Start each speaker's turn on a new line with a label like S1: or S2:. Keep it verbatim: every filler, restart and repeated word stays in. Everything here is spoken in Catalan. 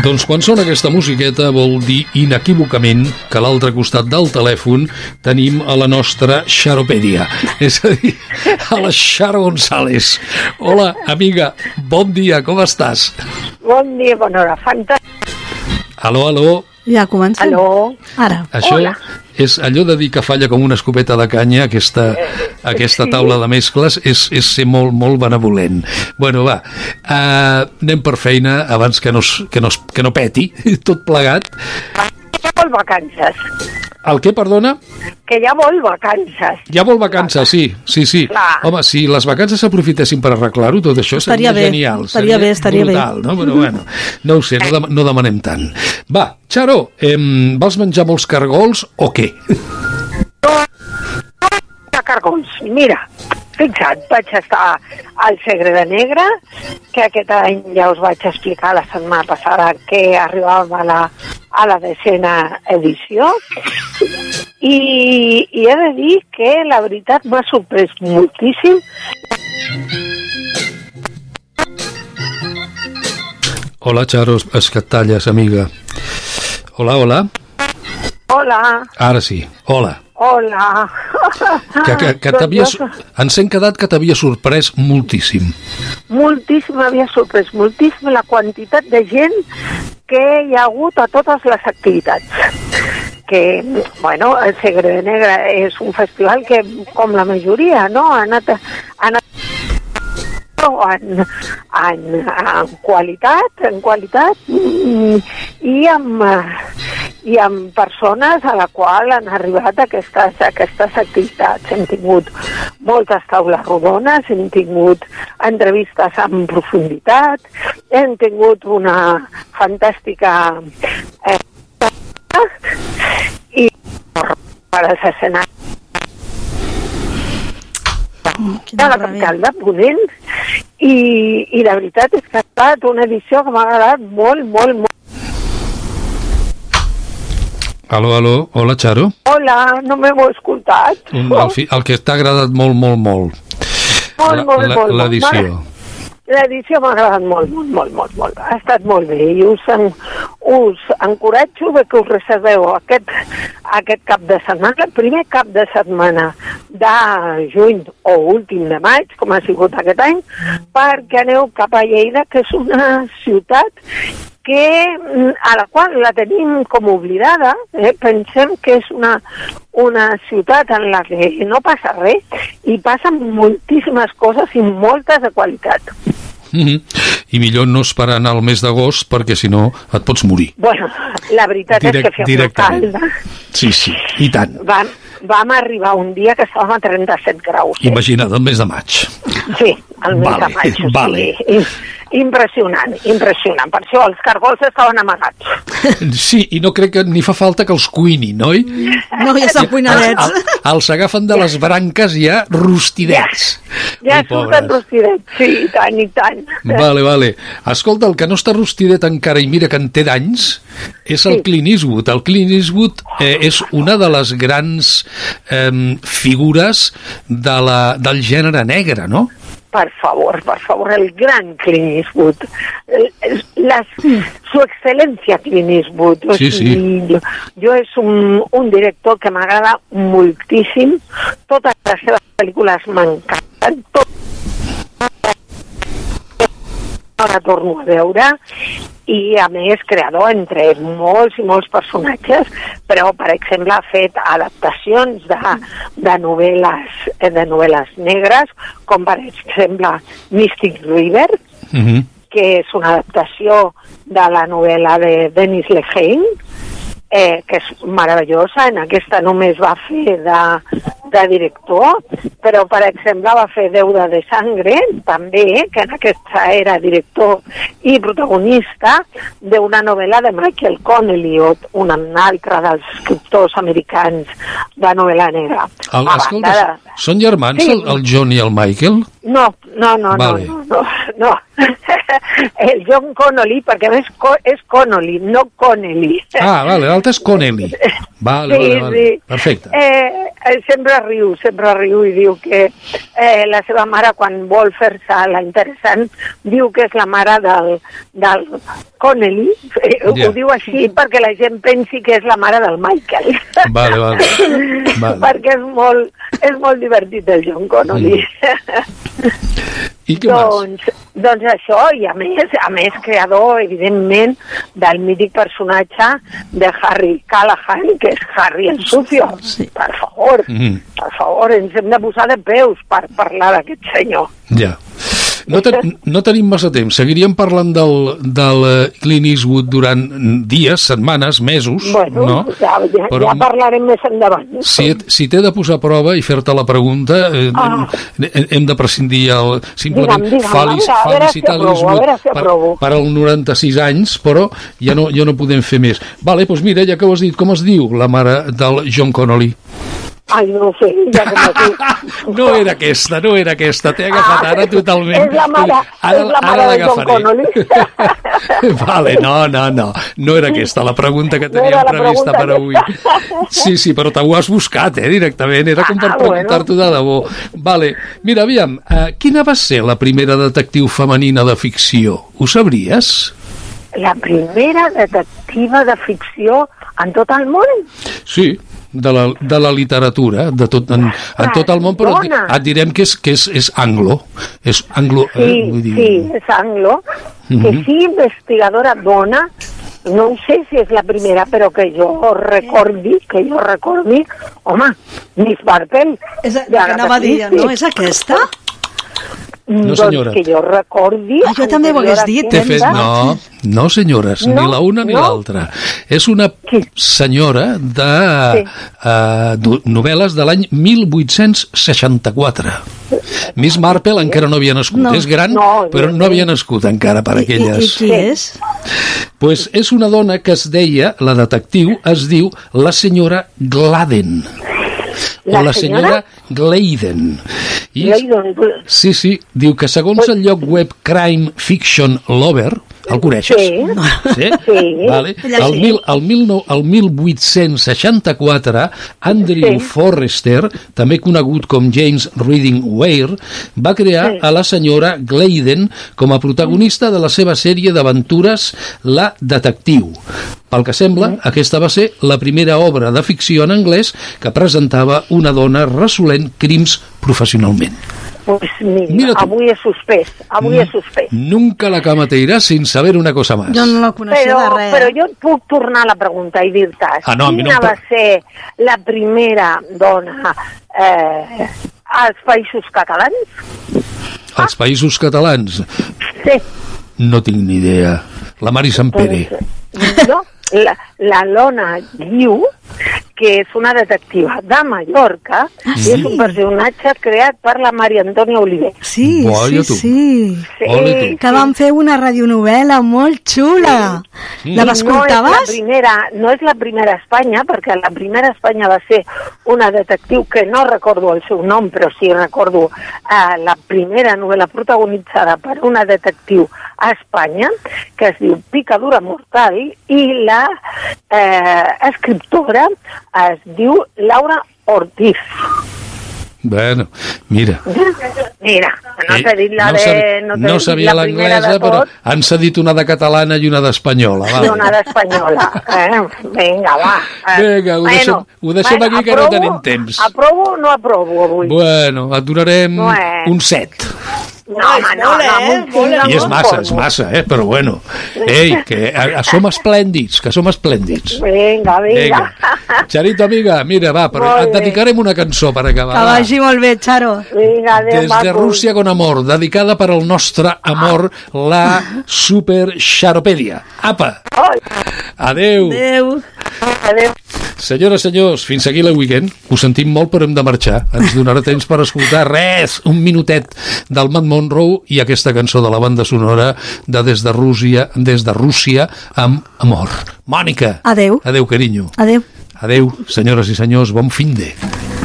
S1: Doncs quan sona aquesta musiqueta vol dir inequívocament que a l'altre costat del telèfon tenim a la nostra xaropèdia, és a dir, a la Xaro González. Hola, amiga, bon dia, com estàs?
S2: Bon dia, bona hora, fantàstic.
S1: Aló, aló.
S3: Ja comencem.
S2: Aló.
S3: Ara.
S1: Això
S2: Hola.
S1: és allò de dir que falla com una escopeta de canya, aquesta, aquesta taula de mescles, és, és ser molt, molt benevolent. Bueno, va, uh, anem per feina abans que no, es- que no, es- que no peti, tot plegat.
S2: Ja vol vacances.
S1: El què, perdona?
S2: Que ja vol vacances.
S1: Ja vol vacances, sí, sí, sí.
S2: Clar.
S1: Home, si les vacances s'aprofitessin per arreglar-ho, tot això seria
S3: Estaria bé,
S1: genial.
S3: estaria bé, estaria bé.
S1: brutal, no? Però bueno, no ho sé, no, dem no demanem tant. Va, Xaro, eh, vols menjar molts cargols o què?
S2: De cargols. Mira, fixa't, vaig estar al Segre de Negre, que aquest any ja us vaig explicar la setmana passada que arribàvem a la, a la decena edició, i, i he de dir que la veritat m'ha sorprès moltíssim.
S1: Hola, Xaro, és que et talles, amiga. Hola, hola.
S2: Hola,
S1: Ara sí, hola.
S2: hola.
S1: Que, que, que
S2: Doncs
S1: t'havia...
S2: jo-
S1: Ens hem quedat que t'havia sorprès moltíssim.
S2: Moltíssim, m'havia sorprès moltíssim la quantitat de gent que hi ha hagut a totes les activitats. Que, bueno, el Segre de Negre és un festival que, com la majoria, no?, ha anat, ha anat en, en, en qualitat, en qualitat i, i, amb, i amb persones a la qual han arribat aquestes, aquestes activitats. Hem tingut moltes taules rodones, hem tingut entrevistes en profunditat, hem tingut una fantàstica eh, i per als escenaris de la capital de Ponent, i, i la veritat és que ha estat una edició que m'ha agradat molt, molt, molt.
S1: Aló, aló, hola, Xaro.
S2: Hola, no m'heu escoltat?
S1: Un, el, fi, el que t'ha agradat molt, molt, molt.
S2: Molt,
S1: La-
S2: molt,
S1: la-
S2: molt, molt.
S1: L'edició.
S2: L'edició m'ha agradat molt, molt, molt, molt, molt. Ha estat molt bé i us, en, us encoratjo de que us reserveu aquest, aquest cap de setmana, el primer cap de setmana de juny o últim de maig, com ha sigut aquest any, perquè aneu cap a Lleida, que és una ciutat que, a la qual la tenim com oblidada, eh? Pensem que és una, una ciutat en la que no passa res i passen moltíssimes coses i moltes de qualitat.
S1: Mm -hmm. I millor no esperar anar al mes d'agost perquè si no et pots morir.
S2: Bueno, la veritat
S1: Direct-
S2: és que feia una
S1: directament.
S2: calda.
S1: Sí, sí, i tant.
S2: Vam, vam arribar un dia que estàvem a trenta-set graus. Eh?
S1: Imagina't, el mes de maig.
S2: Sí, el mes
S1: Vale,
S2: de maig. O
S1: vale.
S2: sigui, impressionant, impressionant. Per això els cargols estaven amagats.
S1: Sí, i no crec que ni fa falta que els cuinin, oi?
S3: No, ja estan cuinadets.
S1: El, els agafen de les branques ja rostidets.
S2: Ja
S1: Ai,
S2: surten
S1: pobres.
S2: rostidets, sí, i tant, i tant.
S1: Vale, vale. Escolta, el que no està rostidet encara i mira que en té d'anys és el
S2: Sí.
S1: Clint Eastwood. El Clint Eastwood eh, és una de les grans eh, figures de la, del gènere negre, no?
S2: Per favor, per favor, el gran Clint Eastwood. El- el- Las, su excelencia Clint Eastwood. O
S1: Sí,
S2: sigui, Jo, jo és un, un director que m'agrada moltíssim. Totes les seves pel·lícules m'encanten. Tot ara torno a veure, i a més creador entre molts i molts personatges, però per exemple ha fet adaptacions de, de novel·les eh, de novel·les negres, com per exemple Mystic River,
S1: Uh -huh.
S2: que és una adaptació de la novel·la de Dennis Lehane, eh, que és meravellosa. En aquesta només va fer de, de director, però per exemple va fer Deuda de Sangre, també, que en aquesta era director i protagonista d'una novel·la de Michael Connelly, un altre dels escriptors americans de novel·la negra.
S1: El,
S2: A
S1: escolta,
S2: banda de-
S1: són germans
S2: Sí.
S1: el, el John i el Michael?
S2: No, no, no,
S1: Vale.
S2: no, no, no, no. El John Connolly, perquè a més co- és Connolly, no Connelly.
S1: Ah, vale, l'altre és Connelly. Vale,
S2: Sí,
S1: vale, vale.
S2: sí.
S1: Perfecte.
S2: Eh, eh, sempre riu, sempre riu i diu que eh, la seva mare, quan vol fer-se la interessant, diu que és la mare del, del Connelly, eh,
S1: Yeah.
S2: ho diu així perquè la gent pensi que és la mare del Michael.
S1: Vale, vale. Vale.
S2: Perquè és molt, és molt divertit el John Connolly.
S1: I què més?
S2: doncs, doncs això, i a més, a més creador, evidentment, del mític personatge de Harry Callahan, que és Harry el Sucio.
S3: Sí.
S2: Per favor,
S1: Mm.
S2: per favor, ens hem de posar de peus per parlar d'aquest senyor.
S1: Ja. No, ten, no tenim massa temps. Seguiríem parlant del, del eh, Clint Eastwood durant dies, setmanes, mesos,
S2: Bueno,
S1: no?
S2: ja, ja,
S1: Però
S2: ja parlarem més endavant.
S1: si, si t'he de posar a prova i fer-te la pregunta, eh,
S2: Ah.
S1: hem, hem de prescindir el, simplement
S2: Digue'm, digue'm,
S1: felici-
S2: a veure si
S1: felicitar
S2: aprovo, a
S1: l'Eastwood
S2: veure si
S1: per,
S2: aprovo.
S1: per als noranta-sis anys, però ja no, ja no podem fer més. Vale, doncs mira, ja que ho has dit, com es diu la mare del John Connolly?
S2: Ai, no ho sé, ja com es diu.
S1: No era aquesta, no era aquesta, t'he agafat
S2: Ah,
S1: ara totalment.
S2: és la mare-
S1: ara,
S2: és la mare
S1: ara
S2: de John
S1: l'agafaré.
S2: Connolly.
S1: Vale, no, no, no, no era aquesta la pregunta que
S2: No
S1: teníem
S2: era la
S1: prevista
S2: pregunta
S1: per avui. Sí, sí, però t'ho has buscat, eh, directament, era com per
S2: Ah, bueno.
S1: preguntar-t'ho de debò. Vale, mira, aviam, uh, quina va ser la primera detectiu femenina de ficció? Ho sabries?
S2: La primera detectiva de ficció en tot el món?
S1: Sí, de la, de la literatura, de tot, en, en tot el món, però et,
S2: Dona.
S1: et direm que és, que és, és anglo. És anglo,
S2: Sí,
S1: eh, vull dir...
S2: sí, és anglo.
S1: Mhm.
S2: Que sí, investigadora dona, no ho sé si és la primera, però que jo recordi, que jo recordi, home, Miss Marple.
S3: És el que anava a dir, no? És aquesta?
S1: No, senyora.
S2: Doncs que jo recordi...
S3: Ah, jo també ho hagués dit,
S1: T'he
S3: eh?
S1: fet... No, no, senyores,
S2: No,
S1: ni la una ni
S2: no.
S1: l'altra. És una
S2: Qui?
S1: senyora de
S2: Sí.
S1: uh, novel·les de l'any mil vuit-cents seixanta-quatre. Miss Marple encara no havia nascut.
S3: No.
S1: És gran,
S2: No,
S1: però no
S2: no.
S1: havia nascut encara per
S3: I, i, I
S1: aquelles.
S3: qui és?
S1: Pues és una dona que es deia, la detectiu, es diu la senyora Gladen.
S2: La
S1: o la senyora,
S2: senyora?
S1: Gladen. I
S2: Gladen.
S1: Sí, sí, diu que segons el lloc web Crime Fiction Lover, el coneixes?
S2: Sí.
S1: Sí?
S2: Sí.
S1: Vale.
S3: Ella
S1: El,
S3: sí.
S1: mil, el, mil nou, el mil vuit-cents seixanta-quatre, Andrew
S2: Sí.
S1: Forrester, també conegut com James Reading Ware, va crear
S2: Sí.
S1: a la senyora Gladen com a protagonista de la seva sèrie d'aventures La Detectiu. Pel que sembla, aquesta va ser la primera obra de ficció en anglès que presentava una dona resolent crims professionalment.
S2: Pues mira,
S1: Mira tu.
S2: avui he suspès, avui he suspès.
S1: Nunca la cama te irá sin saber una cosa más.
S3: Jo no la coneixia
S2: Però,
S3: de res.
S2: però jo et puc tornar a la pregunta i dir-te
S1: Ah, no, a mi no
S2: quina
S1: em
S2: va
S1: pre-
S2: ser la primera dona eh, als Països Catalans?
S1: Els països catalans,
S2: Sí.
S1: no tinc ni idea. La Mari Sampere.
S2: No, la, la Lona Guiu, que és una detectiva de Mallorca, i és un personatge creat per la Maria Antònia Oliver.
S3: Sí,
S1: Vaya
S3: sí,
S1: tu.
S3: sí.
S2: Sí,
S1: Ole tu.
S3: Que van fer una radionovel·la molt xula. La
S2: I
S3: vas
S2: no és la
S3: escoltaves?
S2: primera, no és la primera a Espanya, perquè la primera a Espanya va ser una detectiu que no recordo el seu nom, però sí recordo eh, la primera novel·la protagonitzada per una detectiu a Espanya, que es diu Picadura Mortal, i la eh, escriptora es diu Laura Ortiz.
S1: Bueno, mira.
S2: Mira, no
S1: Eh,
S2: t'he dit la
S1: no
S2: de...
S1: sabi-
S2: no t'he
S1: no
S2: dit
S1: sabia
S2: la primera
S1: l'anglesa,
S2: de
S1: però
S2: tot,
S1: han cedit una de catalana i una d'espanyola.
S2: i
S1: Vale.
S2: una d'espanyola. Eh? Vinga, va. Eh,
S1: Vinga, ho deixem- ho deixem aquí, que no
S2: aprovo-
S1: tenim temps.
S2: Aprovo o no aprovo avui?
S1: Bueno, et donarem
S2: Bueno.
S1: un set.
S2: No, home, no, no, amb un cinc no
S1: I és
S2: em
S1: massa, és
S2: conformo.
S1: massa, eh? Però bueno. Ei, que a, a, som esplèndids, que som esplèndids.
S2: Vinga, vinga.
S1: Charito, amiga, mira, va, però
S2: Molt
S1: et
S2: bé.
S1: dedicarem una cançó per acabar.
S3: Que
S1: va.
S3: vagi molt bé, Charo.
S2: Vinga, adéu,
S1: Des de
S2: maco.
S1: Rússia con amor, dedicada per al nostre amor, la Super Xaropèdia. Apa!
S2: Ai,
S1: Adeu!
S3: Adéu.
S2: adéu.
S1: Senyores, senyors, fins aquí la weekend. Ho sentim molt, però hem de marxar. Ens donarà temps per escoltar res, un minutet del Matt Monroe i aquesta cançó de la banda sonora de Des de Rússia, des de Rússia amb amor. Mònica!
S3: Adéu.
S1: Adéu, carinyo.
S3: Adéu.
S1: Adéu, senyores i senyors, bon fin de.